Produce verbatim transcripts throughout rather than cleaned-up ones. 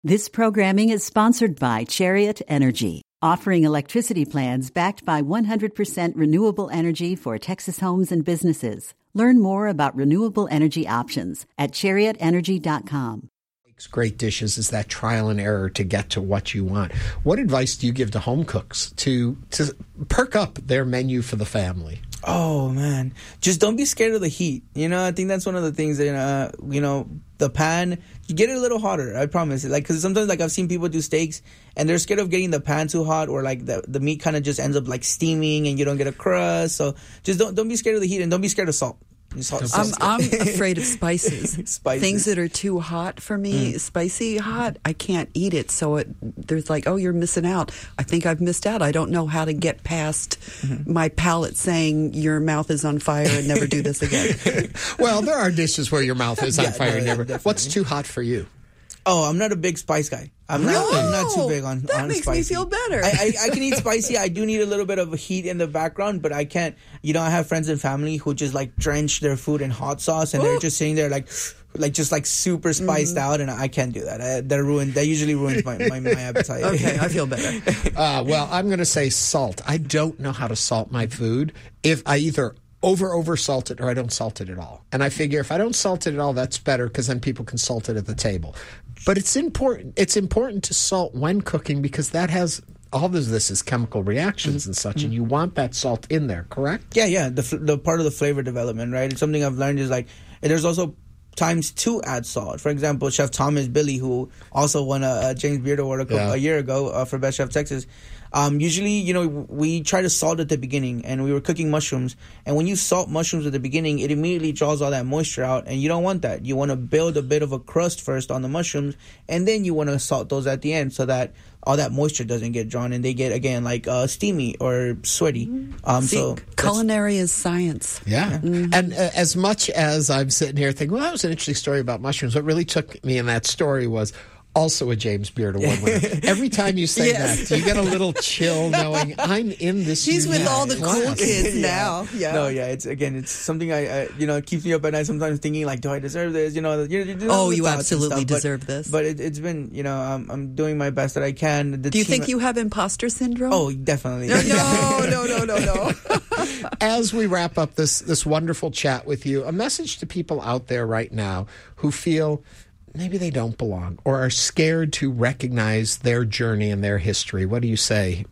This programming is sponsored by Chariot Energy, offering electricity plans backed by one hundred percent renewable energy for Texas homes and businesses. Learn more about renewable energy options at chariot energy dot com. Great dishes is that trial and error to get to what you want. What advice do you give to home cooks to to perk up their menu for the family? Oh, man. Just don't be scared of the heat. You know, I think that's one of the things that, uh, you know, the pan, you get it a little hotter, I promise. Like, because sometimes, like, I've seen people do steaks, and they're scared of getting the pan too hot, or, like, the, the meat kind of just ends up, like, steaming, and you don't get a crust. So just don't don't be scared of the heat, and don't be scared of salt. Salt, I'm, I'm afraid of spices. Spices. Things that are too hot for me, mm. spicy hot, I can't eat it. So it, there's like, oh, you're missing out. I think I've missed out. I don't know how to get past mm-hmm. my palate saying your mouth is on fire and never do this again. Well, there are dishes where your mouth is on yeah, fire no, and never. yeah, What's too hot for you? Oh, I'm not a big spice guy. I'm really? not. I'm not too big on. That on makes spicy. me feel better. I, I, I can eat spicy. I do need a little bit of heat in the background, but I can't. You know, I have friends and family who just like drench their food in hot sauce, and Ooh. They're just sitting there like, like just like super spiced mm-hmm. out, and I can't do that. I, that ruin. That usually ruins my, my, my appetite. Okay, I feel better. uh, well, I'm going to say salt. I don't know how to salt my food. If I either over over salt it or I don't salt it at all. And I figure if I don't salt it at all, that's better because then people can salt it at the table. But it's important it's important to salt when cooking because that has all of this is chemical reactions mm-hmm. and such, mm-hmm. and you want that salt in there, correct? Yeah, yeah. The the part of the flavor development, right? It's something I've learned is like there's also times to add salt. For example, Chef Thomas Billy, who also won a, a James Beard Award a, couple, yeah. a year ago uh, for Best Chef Texas. Um, usually, you know, we try to salt at the beginning, and we were cooking mushrooms. And when you salt mushrooms at the beginning, it immediately draws all that moisture out, and you don't want that. You want to build a bit of a crust first on the mushrooms, and then you want to salt those at the end so that all that moisture doesn't get drawn, and they get, again, like uh, steamy or sweaty. Um, See, so culinary is science. Yeah. Mm-hmm. And uh, as much as I'm sitting here thinking, well, that was an interesting story about mushrooms, what really took me in that story was also a James Beard Award winner. Every time you say yes. that, you get a little chill knowing I'm in this. He's with all the class. cool kids yeah. now. Yeah. No, yeah. It's again, it's something I, I, you know, it keeps me up at night. Sometimes thinking like, do I deserve this? You know, you, you know oh, you absolutely stuff, deserve but, this. But it, it's been, you know, I'm, I'm doing my best that I can. The do you team, think you have imposter syndrome? Oh, definitely. No, no, no, no, no, no. As we wrap up this this wonderful chat with you, a message to people out there right now who feel maybe they don't belong or are scared to recognize their journey and their history. What do you say?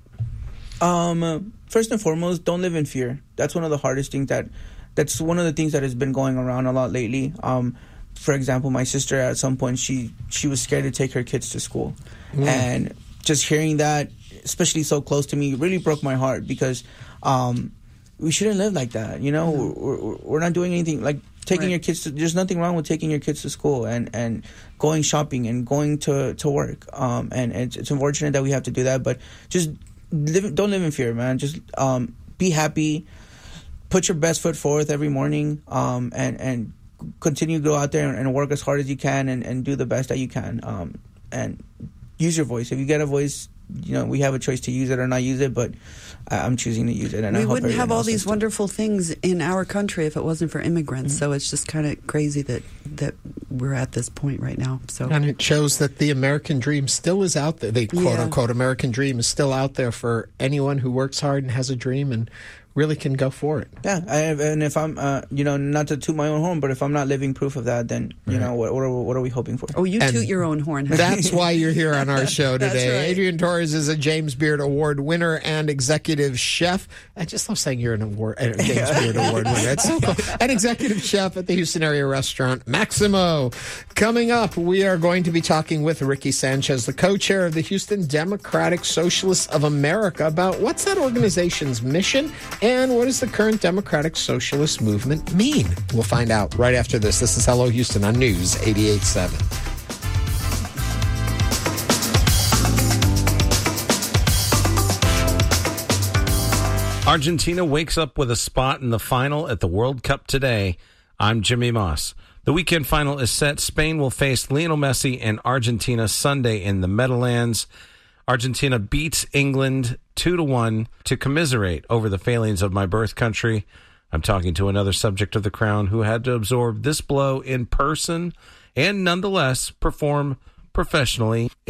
Um, first and foremost, don't live in fear. That's one of the hardest things that, that's one of the things that has been going around a lot lately. Um, for example, my sister at some point, she, she was scared to take her kids to school. Mm. And just hearing that, especially so close to me, really broke my heart because, um, we shouldn't live like that. You know, mm-hmm. we're, we're not doing anything like, taking right. your kids to, there's nothing wrong with taking your kids to school and, and going shopping and going to, to work. Um, and it's, it's unfortunate that we have to do that, but just live, don't live in fear, man. Just um, be happy, put your best foot forth every morning, um, and, and continue to go out there and, and work as hard as you can and, and do the best that you can. Um, and use your voice. If you get a voice, you know, we have a choice to use it or not use it, but I'm choosing to use it. And we I hope wouldn't have all these too. wonderful things in our country if it wasn't for immigrants. Mm-hmm. So it's just kind of crazy that, that we're at this point right now. So And it shows that the American dream still is out there. The quote-unquote yeah. American dream is still out there for anyone who works hard and has a dream and really can go for it. Yeah, I, and if I'm, uh, you know, not to toot my own horn, but if I'm not living proof of that, then, you right. know, what, what, are, what are we hoping for? Oh, you and toot your own horn. That's why you're here on our show today. Right. Adrian Torres is a James Beard Award winner and executive chef. I just love saying you're an award, a James Beard Award winner. It's so cool. An executive chef at the Houston area restaurant Maximo. Coming up, we are going to be talking with Ricky Sanchez, the co-chair of the Houston Democratic Socialists of America, about what's that organization's mission and what is the current Democratic Socialist movement mean? We'll find out right after this. This is Hello Houston on News eighty-eight point seven. Argentina wakes up with a spot in the final at the World Cup today. I'm Jimmy Moss. The weekend final is set. Spain will face Lionel Messi and Argentina Sunday in the Meadowlands. Argentina beats England two to one to commiserate over the failings of my birth country. I'm talking to another subject of the crown who had to absorb this blow in person and nonetheless perform professionally.